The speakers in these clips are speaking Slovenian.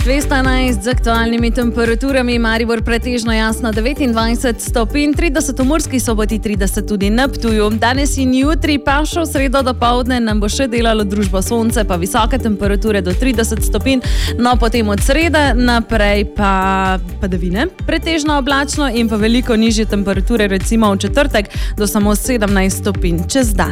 211 z aktualnimi temperaturami, Maribor pretežno jasno 29 stopinj, 30 v Murski Soboti, 30 tudi na Ptuju. Danes in jutri pa še v sredo dopoldne nam bo še delalo družbo sonce, pa visoke temperature do 30 stopinj, no potem od srede naprej pa padavine, pretežno oblačno in pa veliko nižje temperature, recimo v četrtek do samo 17 stopinj čez dan.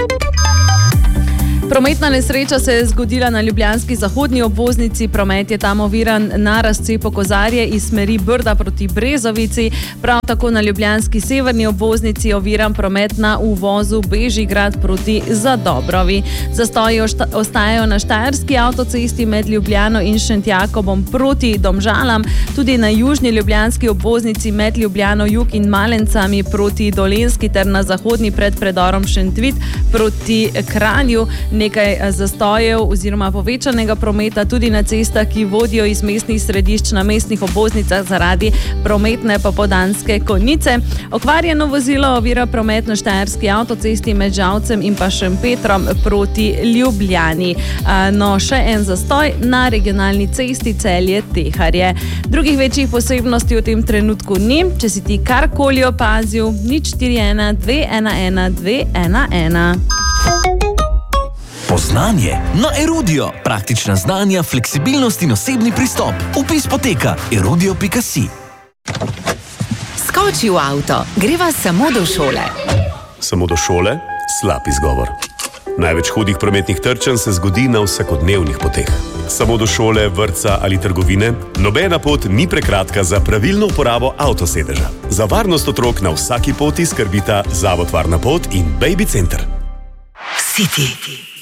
Prometna nesreča se je zgodila na ljubljanski zahodni obvoznici. Promet je tam oviran na razcepu Kozarje iz smeri Brda proti Brezovici. Prav tako na ljubljanski severni obvoznici oviran promet na uvozu Bežigrad proti Zadobrovi. Zastoji ostajajo na Štajerski avtocesti med Ljubljano in Šentjakobom proti Domžalam, tudi na južni ljubljanski obvoznici med Ljubljano jug in Malencami proti Dolenjski ter na zahodni pred predorom Šentvit proti Kranju. Nekaj zastojev oziroma povečanega prometa tudi na cestah, ki vodijo iz mestnih središč na mestnih obvoznicah zaradi prometne popoldanske konice. Okvarjeno vozilo ovira promet na Štajerski avtocesti med Žalcem in pa Šempetrom proti Ljubljani. No, še en zastoj na regionalni cesti Celje-Teharje. Drugih večjih posebnosti v tem trenutku ni. Če si ti karkoli opazil, 041 211 211. Poznanje na Erudio. Praktična znanja, fleksibilnost in osebni pristop. Vpis poteka erudio.si. Skoči v avto, greva samo do šole. Samo do šole? Slab izgovor. Največ hudih prometnih trčenj se zgodi na vsakodnevnih poteh. Samo do šole, vrtca ali trgovine? Nobena pot ni prekratka za pravilno uporabo avtosedeža. Za varnost otrok na vsaki poti skrbita Zavod Varna pot in Baby Center. City.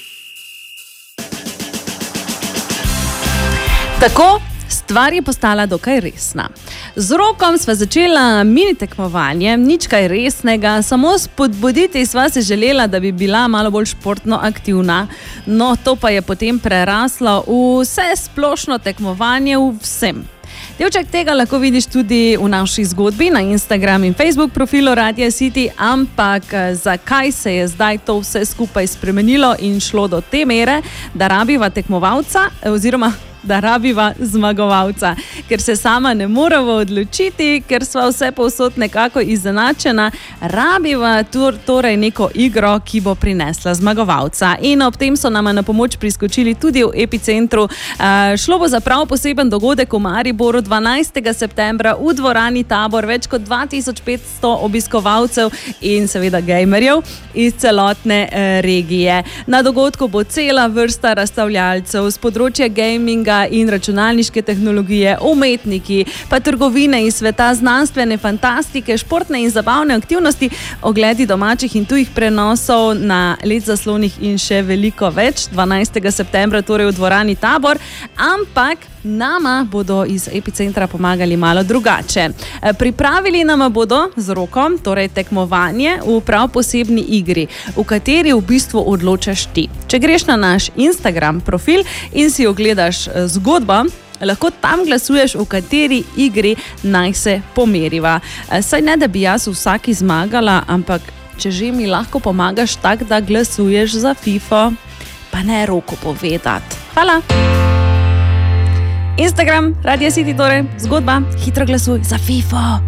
Tako, stvar je postala dokaj resna. Z Rokom sva začela mini tekmovanje, nič kaj resnega, samo spodbuditi sva se želela, da bi bila malo bolj športno aktivna. No, to pa je potem preraslo v vse splošno tekmovanje v vsem. Delček tega lahko vidiš tudi v naši zgodbi na Instagram in Facebook profilu Radia City, ampak zakaj se je zdaj to vse skupaj spremenilo in šlo do te mere, da rabiva tekmovalca oziroma da rabiva zmagovalca, ker se sama ne moremo odločiti, ker sva vse povsod nekako izenačena, rabiva torej neko igro, ki bo prinesla zmagovalca. In ob tem so nama na pomoč priskočili tudi v Epicentru. Šlo bo za prav poseben dogodek v Mariboru 12. septembra v dvorani Tabor, več kot 2500 obiskovalcev in seveda gamerjev iz celotne regije. Na dogodku bo cela vrsta razstavljalcev z področja gaminga in računalniške tehnologije, umetniki, pa trgovine iz sveta znanstvene fantastike, športne in zabavne aktivnosti, ogledi domačih in tujih prenosov na LED zaslonih in še veliko več 12. septembra, torej v dvorani Tabor, ampak nama bodo iz Epicentra pomagali malo drugače. Pripravili nama bodo z Rokom, torej tekmovanje v prav posebni igri, v kateri v bistvu odločaš ti. Če greš na naš Instagram profil in si ogledaš zgodbo, lahko tam glasuješ, v kateri igri naj se pomeriva. Saj ne, da bi jaz vsaki zmagala, ampak če že mi lahko pomagaš tak, da glasuješ za FIFO, pa ne Roku povedati. Hvala! Instagram, Radia City, torej, zgodba, hitro glasuj za FIFO.